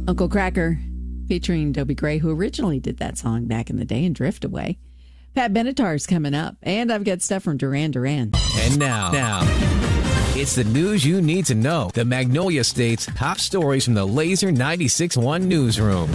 Uncle Cracker, featuring Dobie Gray, who originally did that song back in the day, and Drift Away. Pat Benatar's coming up, and I've got stuff from Duran Duran. And now, it's the news you need to know. The Magnolia State's top stories from the Laser 96.1 newsroom.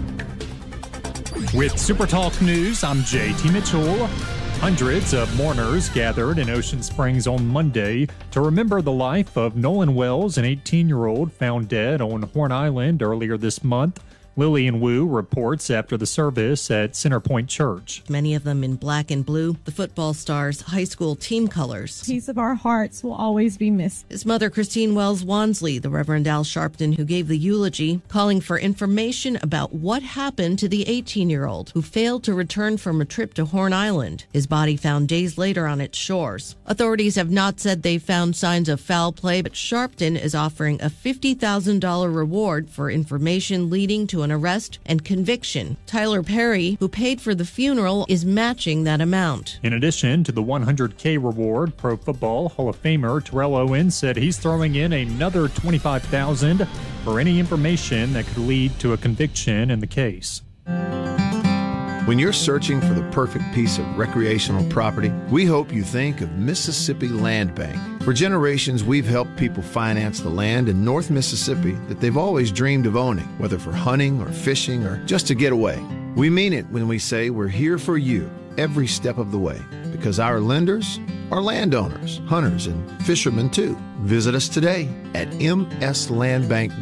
With SuperTalk News, I'm JT Mitchell. Hundreds of mourners gathered in Ocean Springs on Monday to remember the life of Nolan Wells, an 18-year-old found dead on Horn Island earlier this month. Lillian Wu reports after the service at Centerpoint Church. Many of them in black and blue, the football star's high school team colors. Piece of our hearts will always be missed. His mother, Christine Wells Wansley, the Reverend Al Sharpton, who gave the eulogy, calling for information about what happened to the 18-year-old who failed to return from a trip to Horn Island. His body found days later on its shores. Authorities have not said they found signs of foul play, but Sharpton is offering a $50,000 reward for information leading to an arrest and conviction. Tyler Perry, who paid for the funeral, is matching that amount. In addition to the $100K reward, Pro Football Hall of Famer Terrell Owens said he's throwing in another $25,000 for any information that could lead to a conviction in the case. When you're searching for the perfect piece of recreational property, we hope you think of Mississippi Land Bank. For generations, we've helped people finance the land in North Mississippi that they've always dreamed of owning, whether for hunting or fishing or just to get away. We mean it when we say we're here for you every step of the way, because our lenders are landowners, hunters, and fishermen too. Visit us today at mslandbank.com.